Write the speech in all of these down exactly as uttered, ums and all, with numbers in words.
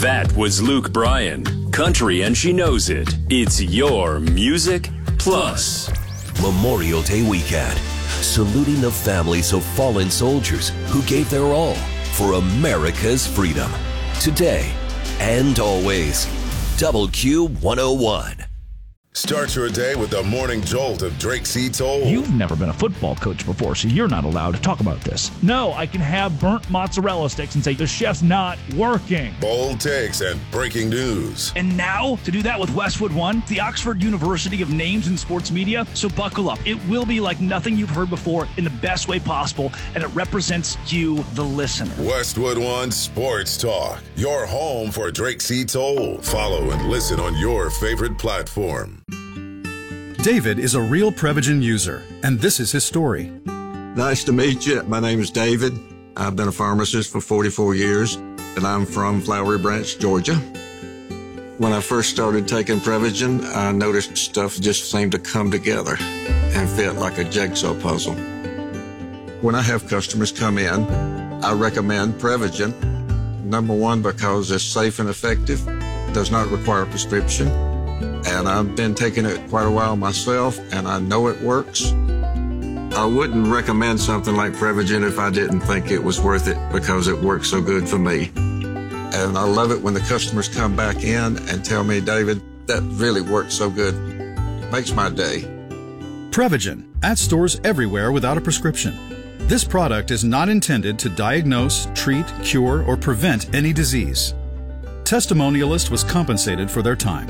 That was Luke Bryan. Country and she knows it. It's your Music Plus. Memorial Day weekend. Saluting the families of fallen soldiers who gave their all for America's freedom. Today and always. Double Q one oh one. Start your day with the morning jolt of Drake C. Toll. You've never been a football coach before, so you're not allowed to talk about this. No, I can have burnt mozzarella sticks and say the chef's not working. Bold takes and breaking news. And now, to do that with Westwood One, the Oxford University of Names in Sports Media. So buckle up. It will be like nothing you've heard before in the best way possible, and it represents you, the listener. Westwood One Sports Talk. Your home for Drake C. Toll. Follow and listen on your favorite platform. David is a real Prevagen user, and this is his story. Nice to meet you. My name is David. I've been a pharmacist for forty-four years, and I'm from Flowery Branch, Georgia. When I first started taking Prevagen, I noticed stuff just seemed to come together and fit like a jigsaw puzzle. When I have customers come in, I recommend Prevagen. Number one, because it's safe and effective, does not require a prescription. And I've been taking it quite a while myself, and I know it works. I wouldn't recommend something like Prevagen if I didn't think it was worth it because it works so good for me. And I love it when the customers come back in and tell me, David, that really worked so good. Makes my day. Prevagen, at stores everywhere without a prescription. This product is not intended to diagnose, treat, cure, or prevent any disease. Testimonialist was compensated for their time.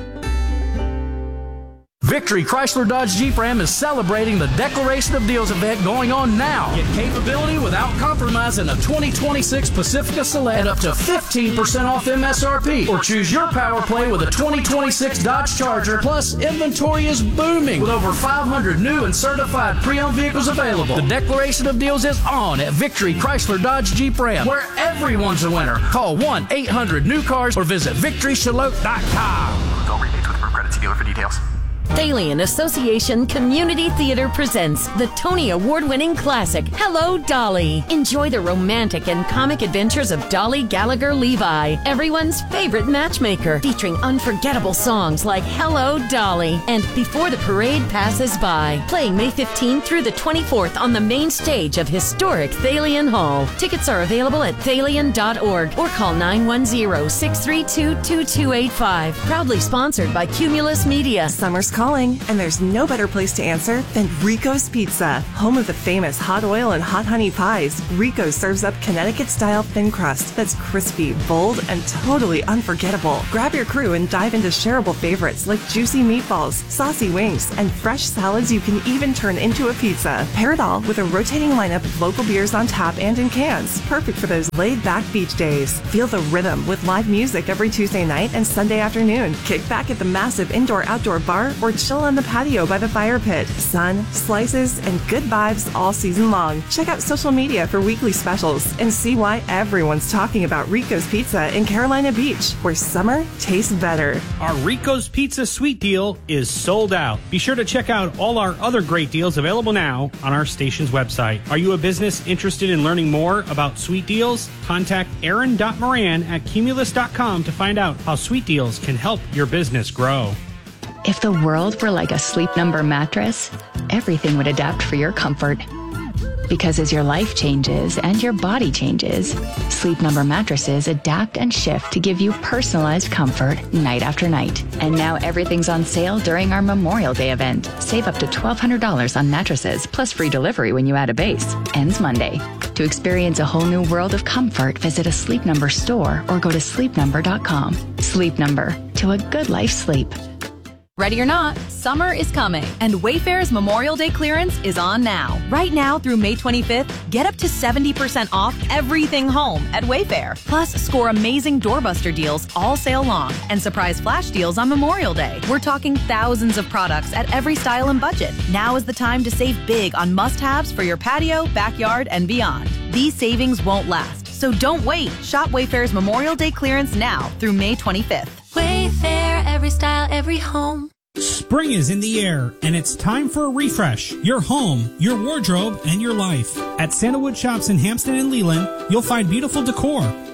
Victory Chrysler Dodge Jeep Ram is celebrating the Declaration of Deals event going on now. Get capability without compromising a twenty twenty-six Pacifica Select at up to fifteen percent off M S R P. Or choose your power play with a twenty twenty-six Dodge Charger. Plus, inventory is booming with over five hundred new and certified pre-owned vehicles available. The Declaration of Deals is on at Victory Chrysler Dodge Jeep Ram, where everyone's a winner. Call one eight hundred new cars or visit victory charlotte dot com. Don't rebates with credit. See dealer for details. Thalian Association Community Theater presents the Tony Award-winning classic, Hello, Dolly. Enjoy the romantic and comic adventures of Dolly Gallagher Levi, everyone's favorite matchmaker, featuring unforgettable songs like Hello, Dolly and Before the Parade Passes By. Playing May fifteenth through the twenty-fourth on the main stage of historic Thalian Hall. Tickets are available at thalian dot org or call nine one zero, six three two, two two eight five. Proudly sponsored by Cumulus Media. Summer's calling, and there's no better place to answer than Rico's Pizza. Home of the famous hot oil and hot honey pies, Rico's serves up Connecticut-style thin crust that's crispy, bold, and totally unforgettable. Grab your crew and dive into shareable favorites like juicy meatballs, saucy wings, and fresh salads you can even turn into a pizza. Pair it all with a rotating lineup of local beers on tap and in cans, perfect for those laid-back beach days. Feel the rhythm with live music every Tuesday night and Sunday afternoon. Kick back at the massive indoor-outdoor bar or chill on the patio by the fire pit. Sun, slices, and good vibes all season long. Check out social media for weekly specials and see why everyone's talking about Rico's Pizza in Carolina Beach, where summer tastes better. Our Rico's Pizza Sweet Deal is sold out. Be sure to check out all our other great deals available now on our station's website. Are you a business interested in learning more about sweet deals? Contact aaron dot moran at cumulus dot com to find out how sweet deals can help your business grow. If the world were like a Sleep Number mattress, everything would adapt for your comfort. Because as your life changes and your body changes, Sleep Number mattresses adapt and shift to give you personalized comfort night after night. And now everything's on sale during our Memorial Day event. Save up to twelve hundred dollars on mattresses, plus free delivery when you add a base. Ends Monday. To experience a whole new world of comfort, visit a Sleep Number store or go to sleep number dot com. Sleep Number. To a good life sleep. Ready or not, summer is coming, and Wayfair's Memorial Day clearance is on now. Right now through May twenty-fifth, get up to seventy percent off everything home at Wayfair. Plus, score amazing doorbuster deals all sale long and surprise flash deals on Memorial Day. We're talking thousands of products at every style and budget. Now is the time to save big on must-haves for your patio, backyard, and beyond. These savings won't last, so don't wait. Shop Wayfair's Memorial Day clearance now through May twenty-fifth. Wayfair, every style, every home. Spring is in the air, and it's time for a refresh. Your home, your wardrobe, and your life. At Sandalwood Shops in Hampton and Leland, you'll find beautiful decor,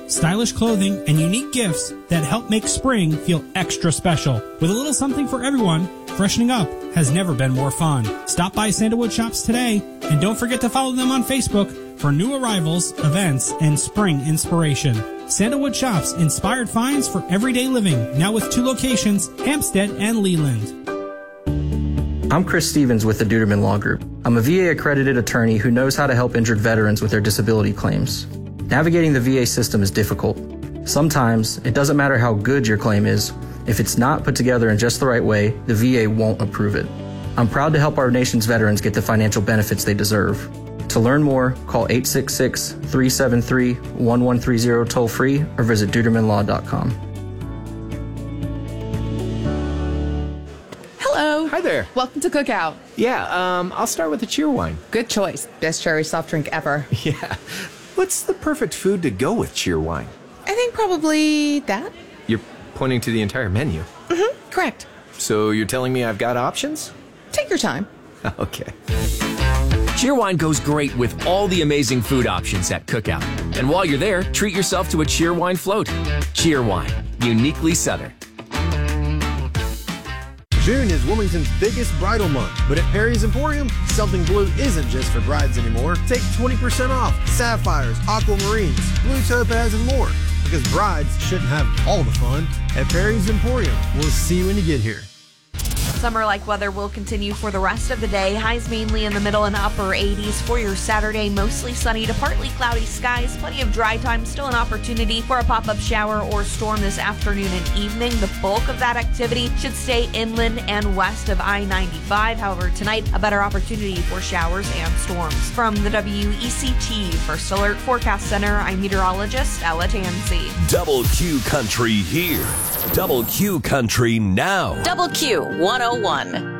stylish clothing, and unique gifts that help make spring feel extra special. With a little something for everyone, freshening up has never been more fun. Stop by Sandalwood Shops today, and don't forget to follow them on Facebook for new arrivals, events, and spring inspiration. Sandalwood Shops, inspired finds for everyday living, now with two locations, Hampstead and Leland. I'm Chris Stevens with the Duderman Law Group. I'm a V A-accredited attorney who knows how to help injured veterans with their disability claims. Navigating the V A system is difficult. Sometimes, it doesn't matter how good your claim is. If it's not put together in just the right way, the V A won't approve it. I'm proud to help our nation's veterans get the financial benefits they deserve. To learn more, call eight six six, three seven three, one one three zero toll-free or visit duderman law dot com. Hello. Hi there. Welcome to Cookout. Yeah, um, I'll start with a cheer wine. Good choice. Best cherry soft drink ever. Yeah. What's the perfect food to go with cheer wine? I think probably that. You're pointing to the entire menu. Mm-hmm. Correct. So you're telling me I've got options? Take your time. Okay. Cheerwine goes great with all the amazing food options at Cookout. And while you're there, treat yourself to a Cheerwine float. Cheerwine, uniquely Southern. June is Wilmington's biggest bridal month, but at Perry's Emporium, something blue isn't just for brides anymore. Take twenty percent off sapphires, aquamarines, blue topaz, and more. Because brides shouldn't have all the fun at Perry's Emporium. We'll see you when you get here. Summer-like weather will continue for the rest of the day. Highs mainly in the middle and upper eighties for your Saturday. Mostly sunny to partly cloudy skies. Plenty of dry time. Still an opportunity for a pop-up shower or storm this afternoon and evening. The bulk of that activity should stay inland and west of I ninety-five. However, tonight, a better opportunity for showers and storms. From the W E C T First Alert Forecast Center, I'm meteorologist Ella Tansey. Double Q Country here. Double Q Country now. Double Q one oh one.